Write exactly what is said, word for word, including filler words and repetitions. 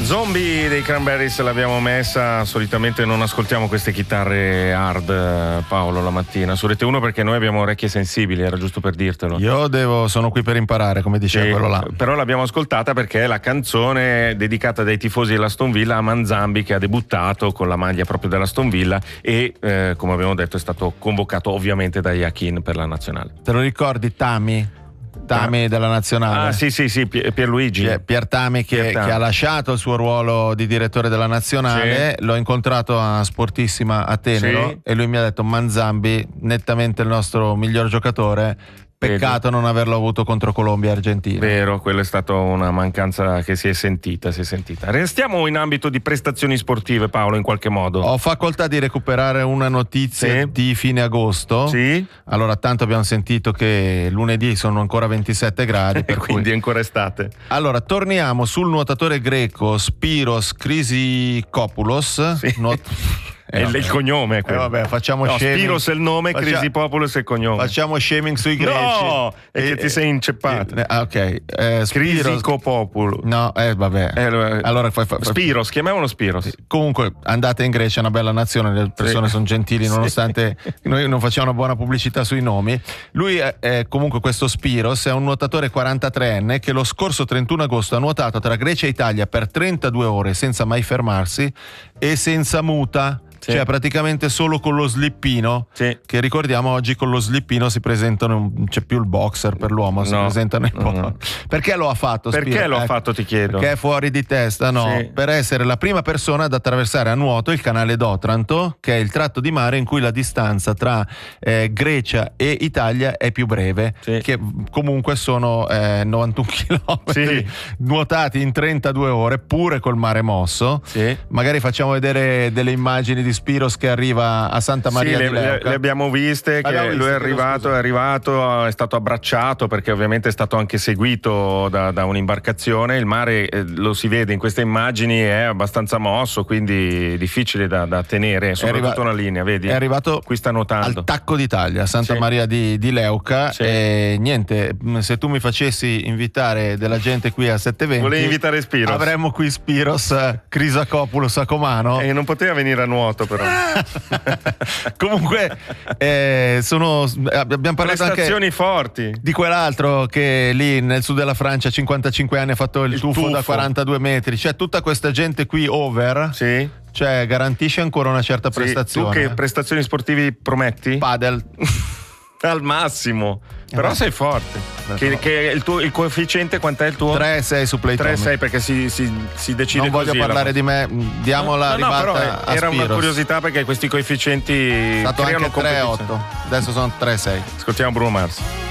Zombie dei Cranberries l'abbiamo messa, solitamente non ascoltiamo queste chitarre hard, Paolo, la mattina su Rete uno perché noi abbiamo orecchie sensibili, era giusto per dirtelo. Io devo, sono qui per imparare, come diceva sì, quello là. Però l'abbiamo ascoltata perché è la canzone dedicata dai tifosi dell'Aston Villa a Manzambi, che ha debuttato con la maglia proprio dell'Aston Villa e eh, come abbiamo detto è stato convocato ovviamente da Iachin per la nazionale. Te lo ricordi Tami? Tami della nazionale. Ah sì sì sì, Pierluigi Pier, Pier Tami che, Pier Tami. che ha lasciato il suo ruolo di direttore della nazionale, sì. L'ho incontrato a Sportissima a Tenero, sì. E lui mi ha detto: Manzambi nettamente il nostro miglior giocatore, peccato non averlo avuto contro Colombia e Argentina. Vero, quello è stata una mancanza che si è sentita, si è sentita. Restiamo in ambito di prestazioni sportive, Paolo, in qualche modo. Ho facoltà di recuperare una notizia, sì. Di fine agosto. Sì. Allora, tanto abbiamo sentito che lunedì sono ancora ventisette gradi, per quindi cui... è ancora estate. Allora, torniamo sul nuotatore greco Spiros Chrysikopoulos. Sì. Nuot... È il, il cognome eh vabbè, facciamo no, shaming. Spiros è il nome, Faccia... Chrysikopoulos è il cognome. Facciamo shaming sui greci. No, è che e, ti sei inceppato. Eh, ok. Eh, Chrysikopoulos. No, eh vabbè. Eh, allora fai, fai, Spiros, chiamiamolo Spiros. Comunque andate in Grecia, è una bella nazione, le persone sì. sono gentili nonostante sì. Noi non facciamo una buona pubblicità sui nomi. Lui è, è comunque questo Spiros, è un nuotatore quarantatreenne che lo scorso trentuno agosto ha nuotato tra Grecia e Italia per trentadue ore senza mai fermarsi e senza muta. Sì. Cioè praticamente solo con lo slippino, sì. Che ricordiamo oggi con lo slippino si presentano, non c'è più il boxer per l'uomo, no. Si presentano i no, no. Perché lo ha fatto? Perché Spiro? lo ha eh, fatto, ti chiedo? Perché è fuori di testa, no? Sì. Per essere la prima persona ad attraversare a nuoto il canale d'Otranto, che è il tratto di mare in cui la distanza tra eh, Grecia e Italia è più breve, sì. Che comunque sono eh, novantuno chilometri, sì. Nuotati in trentadue ore, pure col mare mosso. Sì. Magari facciamo vedere delle immagini di Spiros che arriva a Santa Maria sì, di Leuca. Le, le abbiamo viste, che abbiamo lui è arrivato, è arrivato, è stato abbracciato perché ovviamente è stato anche seguito da, da un'imbarcazione. Il mare eh, lo si vede in queste immagini, è abbastanza mosso, quindi difficile da, da tenere, soprattutto arriva, una linea, vedi? È arrivato qui sta nuotando al Tacco d'Italia, Santa sì. Maria di, di Leuca, sì. E niente, se tu mi facessi invitare della gente qui a sette venti, volevi invitare Spiros, avremmo qui Spiros Chrysikopoulos a Comano e non poteva venire a nuoto però. Comunque eh, sono abbiamo parlato prestazioni anche forti di quell'altro che lì nel sud della Francia a cinquantacinque anni ha fatto il, il tuffo, tuffo da quarantadue metri. Cioè tutta questa gente qui over, sì. Cioè garantisce ancora una certa sì. prestazione. Tu che prestazioni sportivi prometti? Padel al massimo. Però eh sei forte. Che, che il, tuo, il coefficiente quant'è il tuo? tre sei su Playtomic. tre sei perché si, si, si decide non così. Non voglio parlare la... di me, diamo la no, ribata no, però a era Spiros. Una curiosità perché questi coefficienti è stato creano anche tre otto, adesso sono tre sei. Ascoltiamo Bruno Mars.